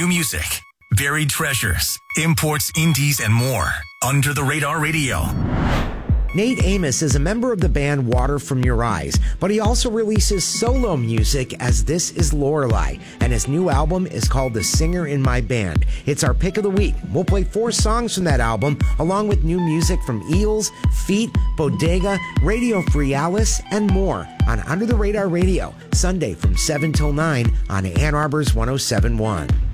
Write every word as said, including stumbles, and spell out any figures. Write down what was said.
music, buried treasures, imports, indies, and more. Under the Radar Radio. Nate Amos is a member of the band Water From Your Eyes, but he also releases solo music as This Is Lorelei, and his new album is called The Singer in My Band. It's our pick of the week. We'll play four songs from that album, along with new music from Eels, Feet, Bodega, Radio Free Alice, and more on Under the Radar Radio, Sunday from seven till nine on Ann Arbor's one oh seven point one.